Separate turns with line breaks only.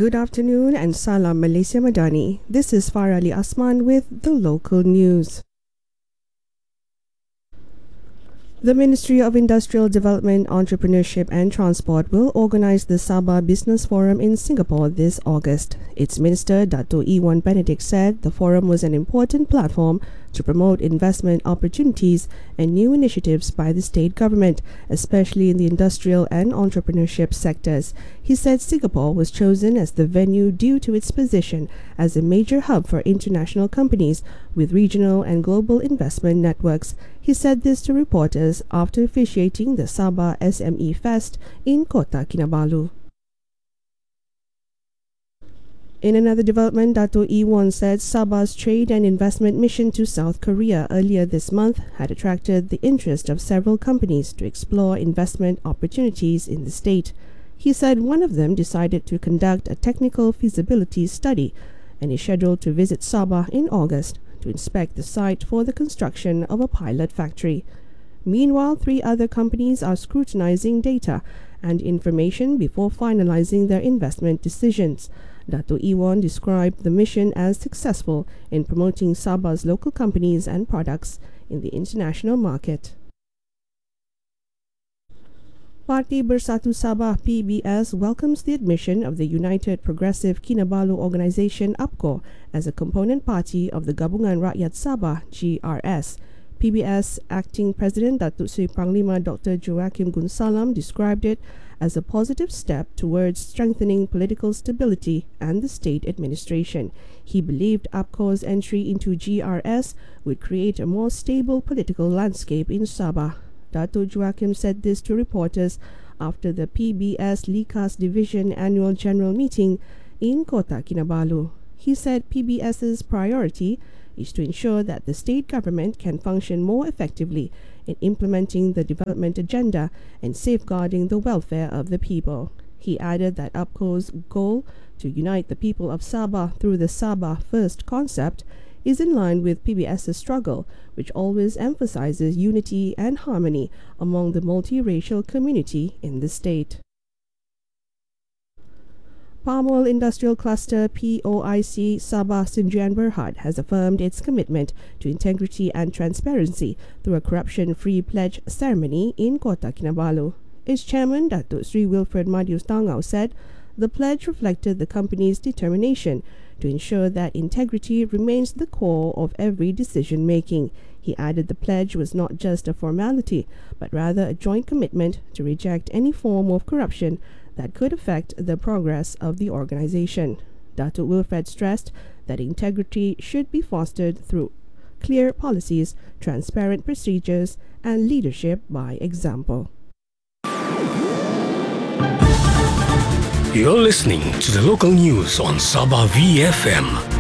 Good afternoon and Salam Malaysia Madani. This is Farah Ali Asman with the local news. The Ministry of Industrial Development, Entrepreneurship and Transport will organize the Sabah Business Forum in Singapore this August. Its Minister, Dato' Ewan Benedict, said the forum was an important platform to promote investment opportunities and new initiatives by the state government, especially in the industrial and entrepreneurship sectors. He said Singapore was chosen as the venue due to its position as a major hub for international companies with regional and global investment networks. He said this to reporters after officiating the Sabah SME Fest in Kota Kinabalu. In another development, Dato' Ewan said Sabah's trade and investment mission to South Korea earlier this month had attracted the interest of several companies to explore investment opportunities in the state. He said one of them decided to conduct a technical feasibility study and is scheduled to visit Sabah in August to inspect the site for the construction of a pilot factory. Meanwhile, 3 other companies are scrutinizing data and information before finalizing their investment decisions. Dato' Ewan described the mission as successful in promoting Sabah's local companies and products in the international market. Parti Bersatu Sabah PBS welcomes the admission of the United Progressive Kinabalu Organisation UPKO as a component party of the Gabungan Rakyat Sabah GRS. PBS Acting President Datuk Seri Panglima Dr. Joachim Gunsalam described it as a positive step towards strengthening political stability and the state administration. He believed UPKO's entry into GRS would create a more stable political landscape in Sabah. Dato' Joachim said this to reporters after the PBS Likas Division Annual General Meeting in Kota Kinabalu. He said PBS's priority is to ensure that the state government can function more effectively in implementing the development agenda and safeguarding the welfare of the people. He added that UPKO's goal to unite the people of Sabah through the Sabah First concept is in line with PBS's struggle, which always emphasizes unity and harmony among the multiracial community in the state. Palm Oil Industrial Cluster POIC Sabah Sdn Berhad has affirmed its commitment to integrity and transparency through a corruption-free pledge ceremony in Kota Kinabalu. Its chairman, Datuk Sri Wilfred Madius Tangau, said the pledge reflected the company's determination to ensure that integrity remains the core of every decision-making. He added the pledge was not just a formality, but rather a joint commitment to reject any form of corruption that could affect the progress of the organization. Datuk Wilfred stressed that integrity should be fostered through clear policies, transparent procedures, and leadership by example.
You're listening to the local news on Sabah VFM.